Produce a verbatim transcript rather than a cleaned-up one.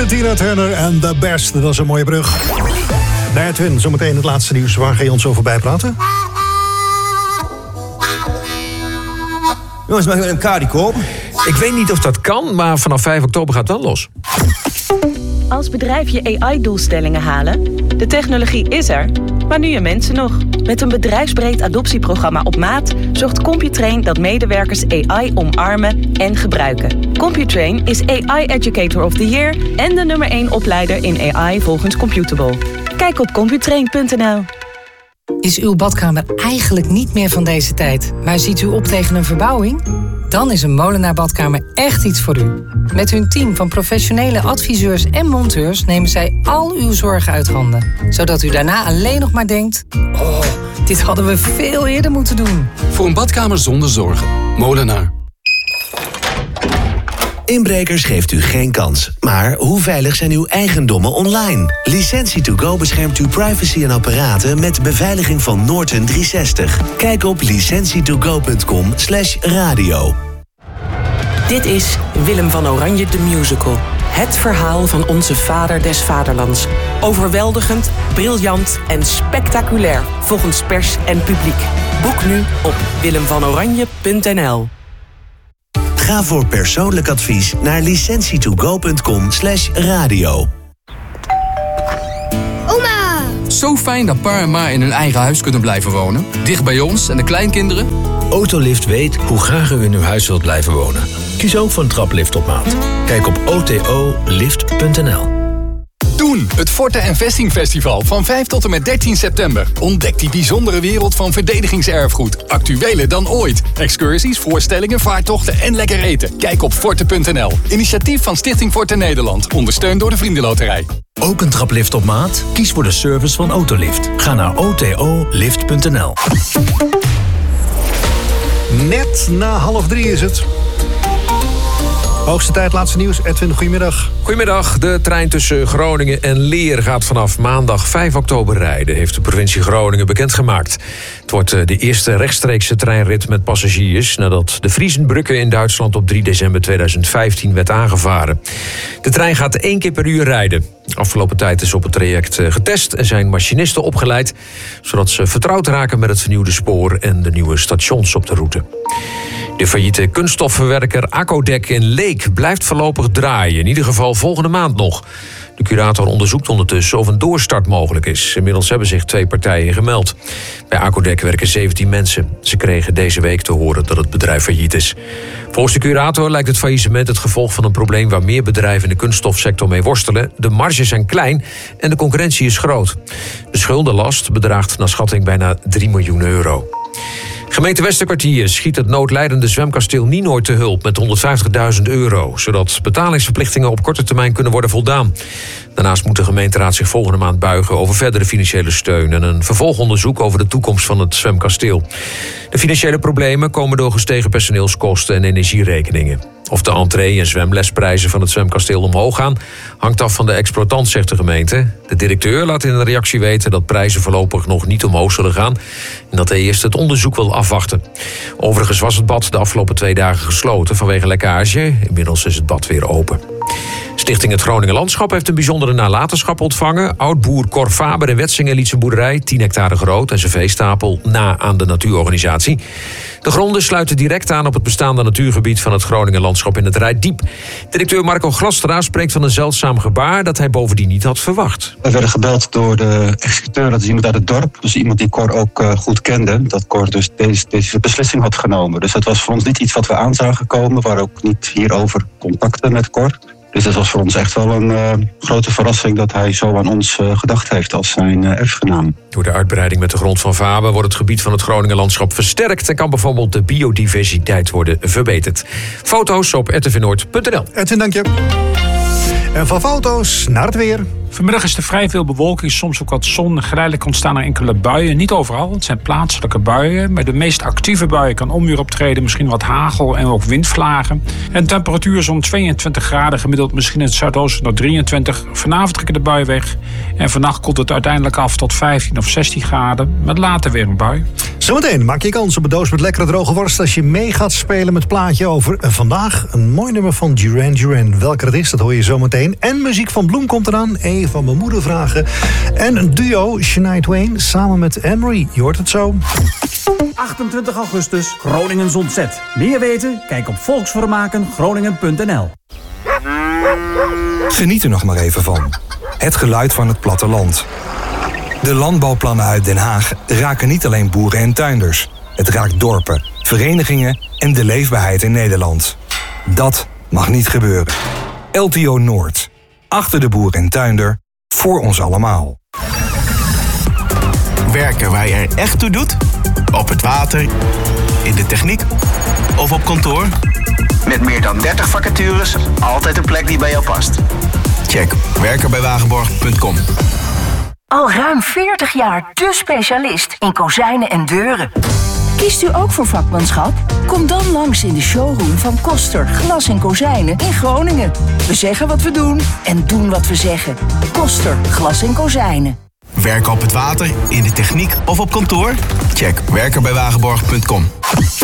Tina Turner en The Best. Dat was een mooie brug. Bij Edwin, zometeen het laatste nieuws. Waar ga je ons over bijpraten? Jongens, mag ik een kaartje kopen? Ik weet niet of dat kan, maar vanaf vijf oktober gaat het wel los. Als bedrijf je A I-doelstellingen halen? De technologie is er, maar nu je mensen nog. Met een bedrijfsbreed adoptieprogramma op maat zorgt Computrain dat medewerkers A I omarmen en gebruiken. Computrain is A I Educator of the Year en de nummer één opleider in A I volgens Computable. Kijk op computrain punt n l. Is uw badkamer eigenlijk niet meer van deze tijd, maar ziet u op tegen een verbouwing? Dan is een Molenaar Badkamer echt iets voor u. Met hun team van professionele adviseurs en monteurs nemen zij al uw zorgen uit handen. Zodat u daarna alleen nog maar denkt: oh, dit hadden we veel eerder moeten doen. Voor een badkamer zonder zorgen. Molenaar. Inbrekers geeft u geen kans. Maar hoe veilig zijn uw eigendommen online? Licentie to go beschermt uw privacy en apparaten met beveiliging van Norton driehonderdzestig. Kijk op licentie to go punt com slash radio. Dit is Willem van Oranje de Musical. Het verhaal van onze vader des vaderlands. Overweldigend, briljant en spectaculair volgens pers en publiek. Boek nu op willem van oranje punt n l. Ga voor persoonlijk advies naar licentie to go punt com slash radio. Oma! Zo fijn dat pa en ma in hun eigen huis kunnen blijven wonen. Dicht bij ons en de kleinkinderen. Autolift weet hoe graag u in uw huis wilt blijven wonen. Kies ook voor een traplift op maat. Kijk op o t o lift punt n l. Doen, het Forte en Vesting Festival van vijf tot en met dertien september. Ontdek die bijzondere wereld van verdedigingserfgoed. Actueler dan ooit. Excursies, voorstellingen, vaartochten en lekker eten. Kijk op forte punt n l. Initiatief van Stichting Forte Nederland. Ondersteund door de Vriendenloterij. Ook een traplift op maat? Kies voor de service van Autolift. Ga naar o t o lift punt n l. Net na half drie is het. Hoogste tijd, laatste nieuws. Edwin, goedemiddag. Goedemiddag. De trein tussen Groningen en Leer gaat vanaf maandag vijf oktober rijden, heeft de provincie Groningen bekendgemaakt. Het wordt de eerste rechtstreekse treinrit met passagiers nadat de Friesenbrücke in Duitsland op drie december tweeduizend vijftien werd aangevaren. De trein gaat één keer per uur rijden. Afgelopen tijd is op het traject getest en zijn machinisten opgeleid, zodat ze vertrouwd raken met het vernieuwde spoor en de nieuwe stations op de route. De failliete kunststofverwerker Acodec in Leek blijft voorlopig draaien. In ieder geval volgende maand nog. De curator onderzoekt ondertussen of een doorstart mogelijk is. Inmiddels hebben zich twee partijen gemeld. Bij Acodec werken zeventien mensen. Ze kregen deze week te horen dat het bedrijf failliet is. Volgens de curator lijkt het faillissement het gevolg van een probleem waar meer bedrijven in de kunststofsector mee worstelen. De marges zijn klein en de concurrentie is groot. De schuldenlast bedraagt naar schatting bijna drie miljoen euro. Gemeente Westerkwartier schiet het noodlijdende zwemkasteel Nienoord te hulp met honderdvijftigduizend euro, zodat betalingsverplichtingen op korte termijn kunnen worden voldaan. Daarnaast moet de gemeenteraad zich volgende maand buigen over verdere financiële steun en een vervolgonderzoek over de toekomst van het zwemkasteel. De financiële problemen komen door gestegen personeelskosten en energierekeningen. Of de entree- en zwemlesprijzen van het zwemkasteel omhoog gaan, hangt af van de exploitant, zegt de gemeente. De directeur laat in een reactie weten dat prijzen voorlopig nog niet omhoog zullen gaan en dat hij eerst het onderzoek wil afwachten. Overigens was het bad de afgelopen twee dagen gesloten vanwege lekkage. Inmiddels is het bad weer open. Stichting Het Groningen Landschap heeft een bijzondere nalatenschap ontvangen. Oud-boer Cor Faber in Wetsingen liet zijn boerderij, tien hectare groot en zijn veestapel, na aan de natuurorganisatie. De gronden sluiten direct aan op het bestaande natuurgebied van het Groningen Landschap in het Reitdiep. Directeur Marco Glastra spreekt van een zeldzaam gebaar dat hij bovendien niet had verwacht. We werden gebeld door de executeur, dat is iemand uit het dorp. Dus iemand die Cor ook uh, goed kende. Dat Cor dus deze, deze beslissing had genomen. Dus dat was voor ons niet iets wat we aan zagen komen. We waren ook niet hierover contacten met Cor. Dus dat was voor ons echt wel een uh, grote verrassing dat hij zo aan ons uh, gedacht heeft als zijn uh, erfgenaam. Door de uitbreiding met de grond van Faber wordt het gebied van het Groningen Landschap versterkt en kan bijvoorbeeld de biodiversiteit worden verbeterd. Foto's op r t v noord punt n l. Edwin, dank je. En van foto's naar het weer. Vanmiddag is er vrij veel bewolking, soms ook wat zon. Geleidelijk ontstaan er enkele buien. Niet overal, het zijn plaatselijke buien. Bij de meest actieve buien kan onweer optreden, misschien wat hagel en ook windvlagen. En temperatuur zo'n tweeëntwintig graden, gemiddeld misschien in het zuidoosten nog drieëntwintig. Vanavond trekken de buien weg. En vannacht komt het uiteindelijk af tot vijftien of zestien graden. Met later weer een bui. Zometeen maak je kans op een doos met lekkere droge worst als je mee gaat spelen met het plaatje over vandaag. Een mooi nummer van Duran Duran. Welke het is, dat hoor je zometeen. En muziek van Bloem komt eraan. Een van mijn moeder vragen. En een duo, Shania Twain, samen met Emery. Je hoort het zo. achtentwintig augustus, Groningen ontzet. Meer weten? Kijk op volksvermaken groningen punt n l. Geniet er nog maar even van. Het geluid van het platteland. De landbouwplannen uit Den Haag raken niet alleen boeren en tuinders. Het raakt dorpen, verenigingen en de leefbaarheid in Nederland. Dat mag niet gebeuren. L T O Noord. Achter de boer en tuinder. Voor ons allemaal. Werken waar je er echt toe doet? Op het water, in de techniek of op kantoor? Met meer dan dertig vacatures, altijd een plek die bij jou past. Check werken bij wagenborg punt com. Al ruim veertig jaar de specialist in kozijnen en deuren. Kiest u ook voor vakmanschap? Kom dan langs in de showroom van Koster Glas en Kozijnen in Groningen. We zeggen wat we doen en doen wat we zeggen. Koster Glas en Kozijnen. Werken op het water, in de techniek of op kantoor? Check werken bij wagenborg punt com.